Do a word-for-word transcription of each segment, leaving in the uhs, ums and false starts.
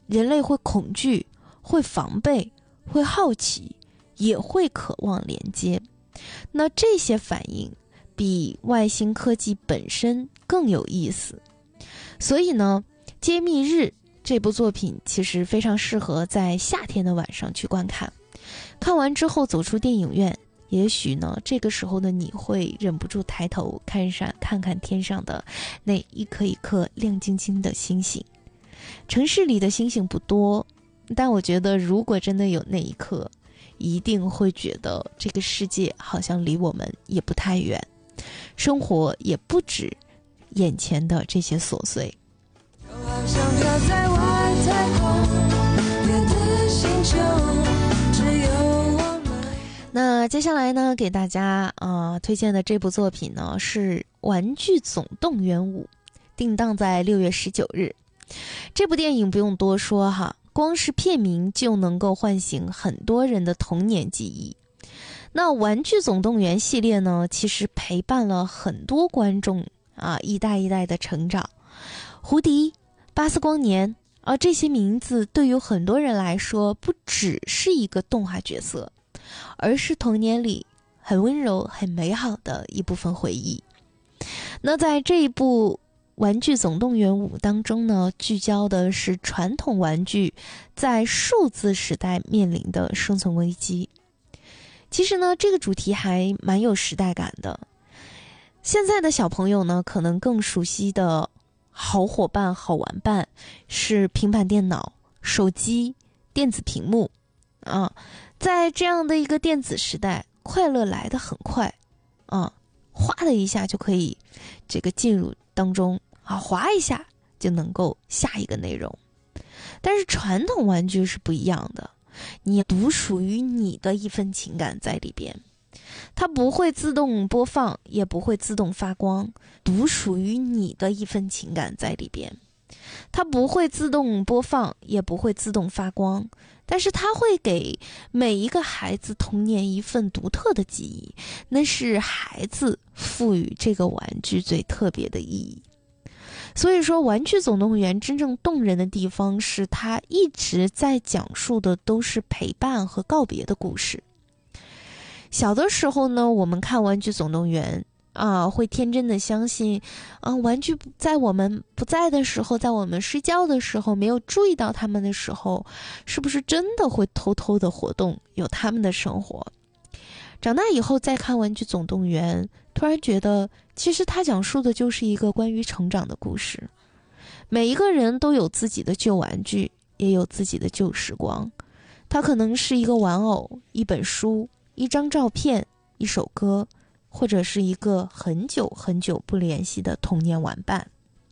人类会恐惧，会防备，会好奇，也会渴望连接。那这些反应比外星科技本身更有意思。所以呢，揭秘日这部作品其实非常适合在夏天的晚上去观看。看完之后走出电影院，也许呢，这个时候的你会忍不住抬头看上看看天上的那一颗一颗亮晶晶的星星。城市里的星星不多，但我觉得如果真的有那一颗，一定会觉得这个世界好像离我们也不太远，生活也不止眼前的这些琐碎。 就好像飘在外太空，别的星球只有我们。 那接下来呢，给大家啊、呃、推荐的这部作品呢是《玩具总动员五》，定档在六月十九日。这部电影不用多说哈，光是片名就能够唤醒很多人的童年记忆。那《玩具总动员》系列呢，其实陪伴了很多观众啊一代一代的成长。胡迪、巴斯光年啊，这些名字对于很多人来说，不只是一个动画角色，而是童年里很温柔、很美好的一部分回忆。那在这一部玩具总动员五当中呢，聚焦的是传统玩具在数字时代面临的生存危机。其实呢，这个主题还蛮有时代感的。现在的小朋友呢，可能更熟悉的好伙伴、好玩伴是平板电脑、手机、电子屏幕啊。在这样的一个电子时代，快乐来得很快啊，哗的一下就可以这个进入当中啊，滑一下就能够下一个内容。但是传统玩具是不一样的，你独属于你的一份情感在里边，它不会自动播放，也不会自动发光，独属于你的一份情感在里边。它不会自动播放，也不会自动发光，但是它会给每一个孩子童年一份独特的记忆，那是孩子赋予这个玩具最特别的意义。所以说，《玩具总动员》真正动人的地方是它一直在讲述的都是陪伴和告别的故事。小的时候呢，我们看《玩具总动员》啊，会天真的相信啊，玩具在我们不在的时候，在我们睡觉的时候，没有注意到他们的时候，是不是真的会偷偷的活动，有他们的生活。长大以后再看《玩具总动员》，突然觉得其实它讲述的就是一个关于成长的故事。每一个人都有自己的旧玩具，也有自己的旧时光。它可能是一个玩偶，一本书，一张照片，一首歌，或者是一个很久很久不联系的童年玩伴。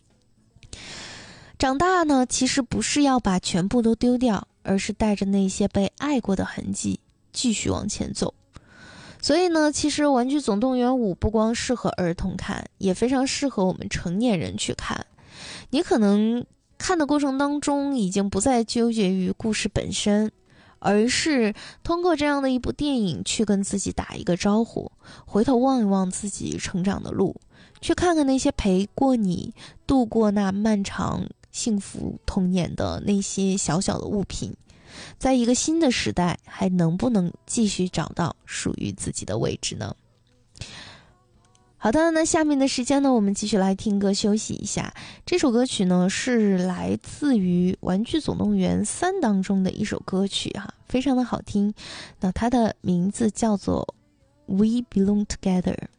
长大呢，其实不是要把全部都丢掉，而是带着那些被爱过的痕迹继续往前走。所以呢，其实《玩具总动员五》不光适合儿童看，也非常适合我们成年人去看。你可能看的过程当中已经不再纠结于故事本身，而是通过这样的一部电影去跟自己打一个招呼，回头望一望自己成长的路，去看看那些陪过你度过那漫长幸福童年的那些小小的物品，在一个新的时代还能不能继续找到属于自己的位置呢？好的，那下面的时间呢，我们继续来听歌休息一下。这首歌曲呢是来自于《玩具总动员三》当中的一首歌曲哈，非常的好听。那它的名字叫做 We Belong Together。